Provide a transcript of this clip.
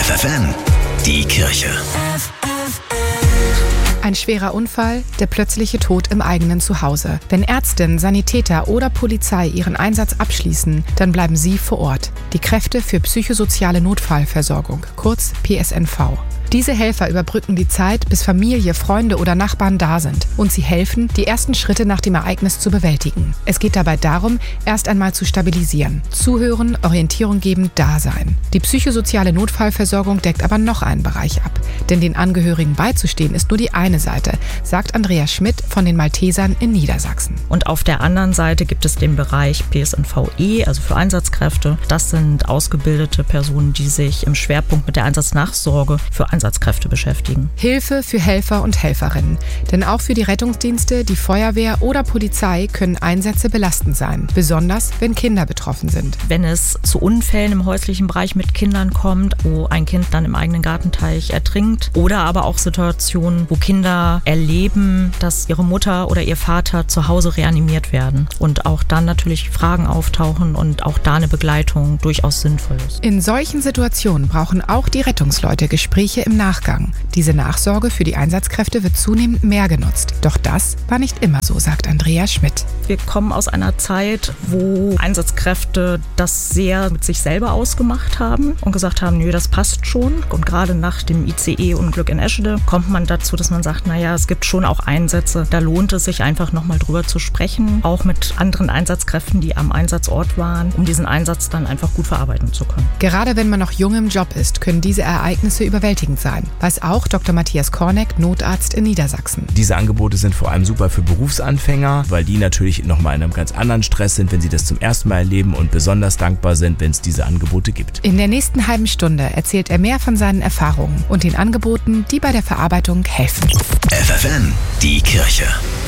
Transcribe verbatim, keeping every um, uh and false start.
F F N, die Kirche. Ein schwerer Unfall, der plötzliche Tod im eigenen Zuhause. Wenn Ärztinnen, Sanitäter oder Polizei ihren Einsatz abschließen, dann bleiben sie vor Ort. Die Kräfte für psychosoziale Notfallversorgung, kurz P S N V. Diese Helfer überbrücken die Zeit, bis Familie, Freunde oder Nachbarn da sind. Und sie helfen, die ersten Schritte nach dem Ereignis zu bewältigen. Es geht dabei darum, erst einmal zu stabilisieren. Zuhören, Orientierung geben, da sein. Die psychosoziale Notfallversorgung deckt aber noch einen Bereich ab. Denn den Angehörigen beizustehen ist nur die eine Seite, sagt Andrea Schmidt von den Maltesern in Niedersachsen. Und auf der anderen Seite gibt es den Bereich P S N V E, also für Einsatzkräfte. Das sind ausgebildete Personen, die sich im Schwerpunkt mit der Einsatznachsorge für Einsatzkräfte beschäftigen. Hilfe für Helfer und Helferinnen. Denn auch für die Rettungsdienste, die Feuerwehr oder Polizei können Einsätze belastend sein. Besonders, wenn Kinder betroffen sind. Wenn es zu Unfällen im häuslichen Bereich mit Kindern kommt, wo ein Kind dann im eigenen Gartenteich ertrinkt. Oder aber auch Situationen, wo Kinder erleben, dass ihre Mutter oder ihr Vater zu Hause reanimiert werden. Und auch dann natürlich Fragen auftauchen und auch da eine Begleitung durchaus sinnvoll ist. In solchen Situationen brauchen auch die Rettungsleute Gespräche im Nachgang. Diese Nachsorge für die Einsatzkräfte wird zunehmend mehr genutzt. Doch das war nicht immer so, sagt Andrea Schmidt. Wir kommen aus einer Zeit, wo Einsatzkräfte das sehr mit sich selber ausgemacht haben und gesagt haben, nö, das passt schon. Und gerade nach dem I C E-Unglück in Eschede kommt man dazu, dass man sagt, naja, es gibt schon auch Einsätze. Da lohnt es sich einfach nochmal drüber zu sprechen, auch mit anderen Einsatzkräften, die am Einsatzort waren, um diesen Einsatz dann einfach gut verarbeiten zu können. Gerade wenn man noch jung im Job ist, können diese Ereignisse überwältigend sein. Weiß auch Doktor Matthias Korneck, Notarzt in Niedersachsen. Diese Angebote sind vor allem super für Berufsanfänger, weil die natürlich nochmal in einem ganz anderen Stress sind, wenn sie das zum ersten Mal erleben und besonders dankbar sind, wenn es diese Angebote gibt. In der nächsten halben Stunde erzählt er mehr von seinen Erfahrungen und den Angeboten, die bei der Verarbeitung helfen. F F N, die Kirche.